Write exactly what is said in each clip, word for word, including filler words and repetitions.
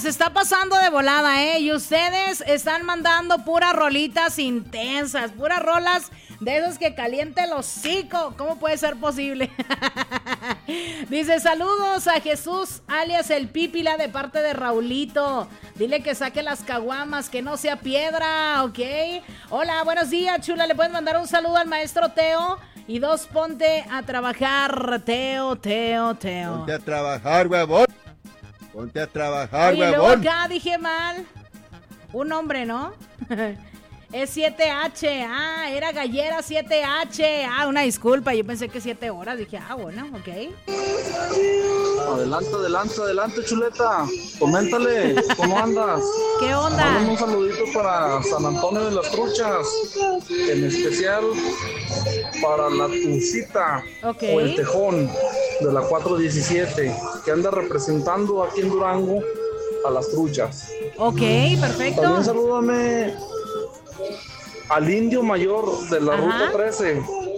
se está pasando de volada, ¿eh? Y ustedes están mandando puras rolitas intensas, puras rolas de esos que caliente el hocico. ¿Cómo puede ser posible? Dice, saludos a Jesús, alias el Pípila, de parte de Raulito. Dile que saque las caguamas, que no sea piedra, ¿ok? Hola, buenos días, chula. ¿Le puedes mandar un saludo al maestro Teo? Y dos, ponte a trabajar, Teo, Teo, Teo. Ponte a trabajar, huevón. Ponte a trabajar, Oye, huevón. luego acá dije mal. Un hombre, ¿no? Es siete hache. Ah, era Gallera siete hache. Ah, una disculpa. Yo pensé que siete horas. Dije, ah, bueno, ok. Adelante, adelante, adelante, chuleta. Coméntale, ¿cómo andas? ¿Qué onda? Mándame un saludito para San Antonio de las Truchas. En especial para la Tucita, okay, o el Tejón de la cuatro diecisiete, que anda representando aquí en Durango a las truchas. Ok, perfecto. También salúdame al Indio Mayor de la, ajá, Ruta trece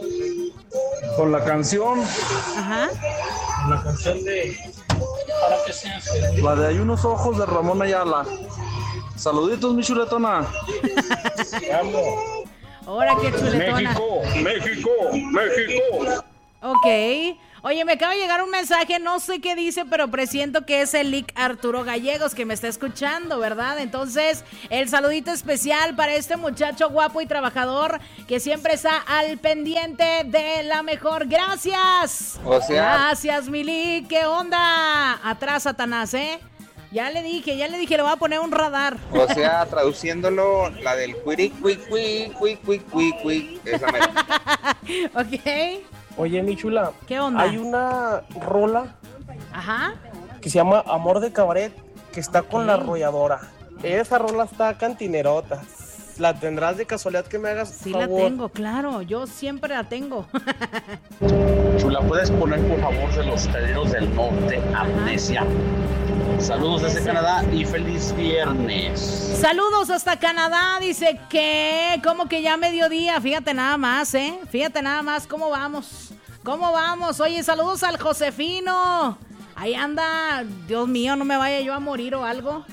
con la canción. Ajá. La canción de para que sean felices. La de Hay unos ojos de Ramón Ayala. Saluditos, mi chuletona. Te amo. Ahora qué chuletona. México, México, México. Ok. Oye, me acaba de llegar un mensaje, no sé qué dice, pero presiento que es el Lic Arturo Gallegos que me está escuchando, ¿verdad? Entonces, el saludito especial para este muchacho guapo y trabajador que siempre está al pendiente de la mejor. ¡Gracias! O sea... Gracias, mi Lic. ¿Qué onda? Atrás, Satanás, ¿eh? Ya le dije, ya le dije, le voy a poner un radar. O sea, traduciéndolo, la del cuiri, cuí, cuí, cuí, cuí, cuí, cuí. Esa me... Ok. Oye, mi chula. ¿Qué onda? Hay una rola. Ajá. Que se llama Amor de Cabaret, que está con okay, la arrolladora. Esa rola está cantinerota. ¿La tendrás de casualidad que me hagas Sí, favor? la tengo, claro. Yo siempre la tengo. Chula, ¿puedes poner por favor de Los Tereros del Norte, Amnesia? Saludos desde Canadá y feliz viernes. Saludos hasta Canadá, dice que como que ya mediodía, fíjate nada más, ¿eh? Fíjate nada más cómo vamos, cómo vamos. Oye, saludos al Josefino. Ahí anda, Dios mío, no me vaya yo a morir o algo.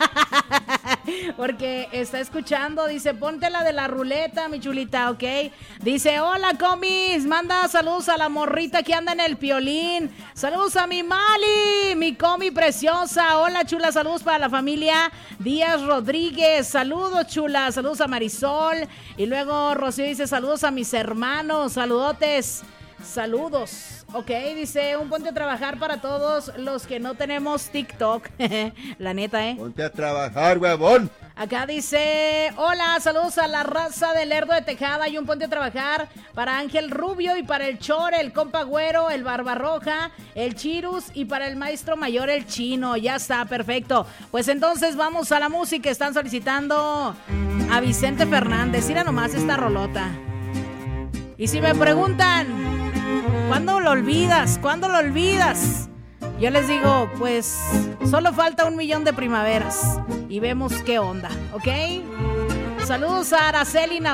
Porque está escuchando, dice, ponte la de la ruleta, mi chulita, ¿ok? Dice, hola, comis, manda saludos a la morrita que anda en el Piolín. Saludos a mi Mali, mi comi preciosa. Hola, chula, saludos para la familia Díaz Rodríguez. Saludos, chula, saludos a Marisol. Y luego Rocío dice, saludos a mis hermanos, saludotes. Saludos. Ok, dice, un ponte a trabajar para todos los que no tenemos TikTok. La neta, ¿eh? Ponte a trabajar, huevón. Acá dice, hola, saludos a la raza del Lerdo de Tejada y un ponte a trabajar para Ángel Rubio y para el Chore, el compa Güero, el Barbarroja, el Chirus y para el maestro mayor, el Chino. Ya está, perfecto. Pues entonces vamos a la música. Están solicitando a Vicente Fernández. Mira nomás esta rolota. Y si me preguntan, ¿cuándo lo olvidas? ¿Cuándo lo olvidas? Yo les digo, pues, solo falta un millón de primaveras y vemos qué onda, ¿ok? Saludos a Araceli Navarro.